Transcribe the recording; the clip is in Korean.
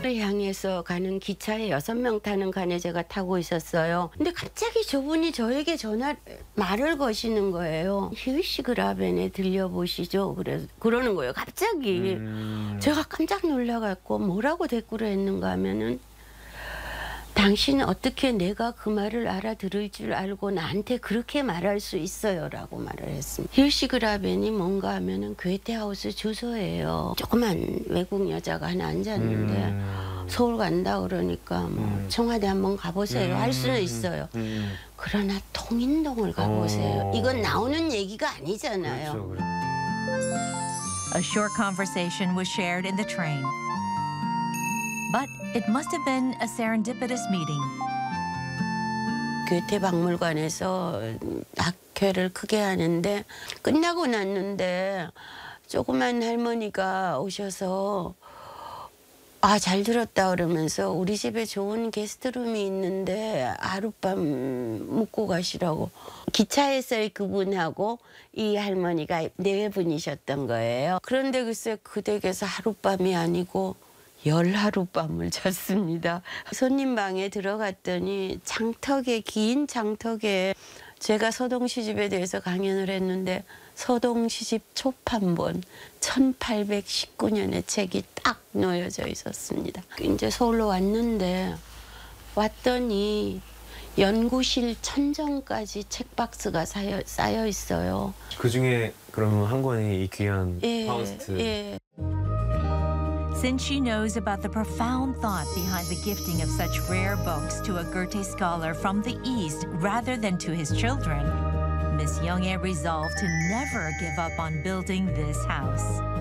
향해서 가는 기차에 6명 타는 칸에 제가 타고 있었어요. 근데 갑자기 저분이 저에게 말을 거시는 거예요. 휴이시 그라벤에 들려보시죠. 그러는 거예요. 갑자기. 제가 깜짝 놀라갖고 뭐라고 대꾸를 했는가 하면은 당신은 어떻게 내가 그 말을 알아들을 줄 알고 나한테 그렇게 말할 수 있어요? 라고 말을 했습니다. 휴이시 그라벤이 뭔가 하면은 괴테하우스 주소예요. 조그만 외국 여자가 하나 앉았는데 서울 간다 그러니까 뭐 청와대 한번 가보세요. 할 수는 있어요. 그러나 통인동을 가보세요. 이건 나오는 얘기가 아니잖아요. 그렇죠. A short conversation was shared in the train. But it must have been a serendipitous meeting. 괴테 박물관에서 학회를 크게 하는데 끝나고 났는데 조그만 할머니가 오셔서 잘 들었다 그러면서 우리 집에 좋은 게스트룸이 있는데 하룻밤 묵고 가시라고. 기차에서의 그분하고 이 할머니가 4분이셨던 거예요. 그런데 글쎄 그 댁에서 하룻밤이 아니고 10하룻밤을 잤습니다. 손님 방에 들어갔더니 긴 창턱에 제가 서동시집에 대해서 강연을 했는데 서동시집 초판본 1819년의 책이 딱 놓여져 있었습니다. 이제 서울로 왔더니 연구실 천정까지 책박스가 쌓여 있어요. 그중에 그러면 한 권이 이 귀한 파우스트. 예. Since she knows about the profound thought behind the gifting of such rare books to a Goethe scholar from the East rather than to his children, Miss Younghae resolved to never give up on building this house.